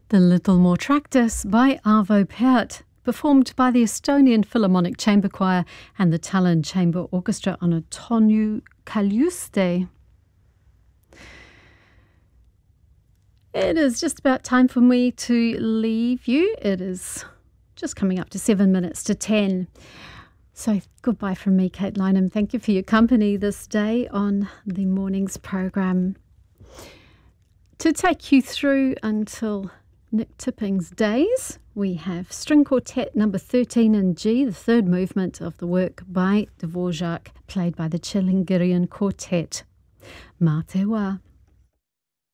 The Little More Tractus by Arvo Pärt, performed by the Estonian Philharmonic Chamber Choir and the Tallinn Chamber Orchestra on a Tonu Kaljuste. It is just about time for me to leave you. It is just coming up to 7 minutes to 10. So goodbye from me, Kate Lynham. Thank you for your company this day on the morning's program. To take you through until Nick Tipping's days, we have String Quartet number 13 in G, the third movement of the work by Dvorak, played by the Chilingirian Quartet. Mā te wā.